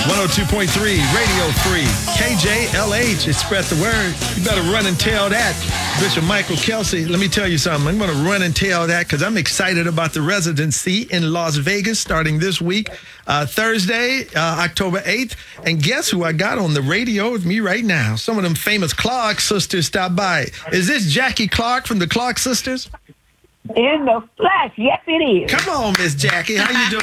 102.3 Radio Free, KJLH. It spread the word. You better run and tell that. Bishop Michael Kelsey, let me tell you something. I'm going to run and tell that because I'm excited about the residency in Las Vegas starting this week, Thursday, October 8th. And guess who I got on the radio with me right now? Some of them famous Clark sisters stopped by. Is this Jackie Clark from the Clark sisters? In the flesh, yes it is. Come on, Miss Jackie. How you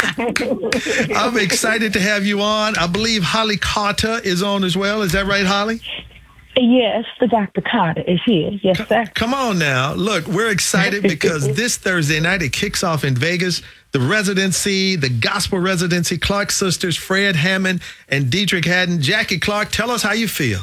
doing? I'm excited to have you on. I believe Holly Carter is on as well. Is that right, Holly? Yes, the Dr. Carter is here. Yes, sir. Come on now. Look, we're excited because this Thursday night it kicks off in Vegas. The residency, the gospel residency, Clark sisters, Fred Hammond and Dietrich Haddon. Jackie Clark, tell us how you feel.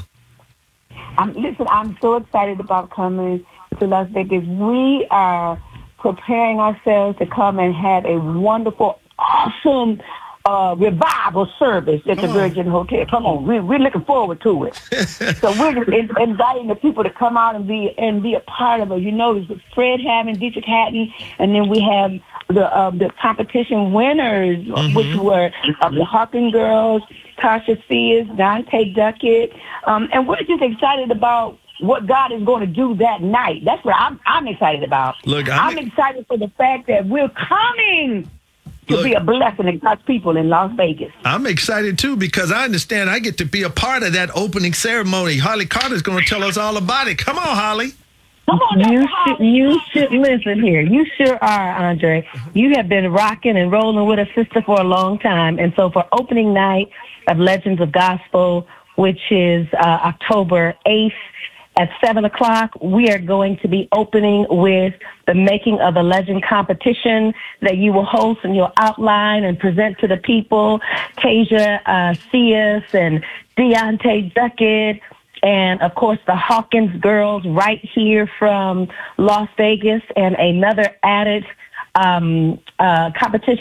Listen, I'm so excited about coming to Las Vegas. We are preparing ourselves to come and have a wonderful, awesome revival service at the Virgin Hotel. Come on, we're looking forward to it. So we're inviting the people to come out and be a part of it. You know, it's Fred Hammond, Dietrich Haddon, and then we have the competition winners, which were the Hawking Girls, Tasha Sears, Dante Duckett, and we're just excited about what God is going to do that night. That's what I'm excited about. Look, I'm excited for the fact that we're coming to be a blessing to God's people in Las Vegas. I'm excited, too, because I understand I get to be a part of that opening ceremony. Holly Carter's going to tell us all about it. Come on, Holly. Come on, you should listen here. You sure are, Andre. You have been rocking and rolling with a sister for a long time. And so for opening night of Legends of Gospel, which is October 8th, at 7 o'clock, we are going to be opening with the Making of a Legend competition that you will host and you'll outline and present to the people. Tasia Sears and Deontay Duckett, and, of course, the Hawkins girls right here from Las Vegas, and another added competition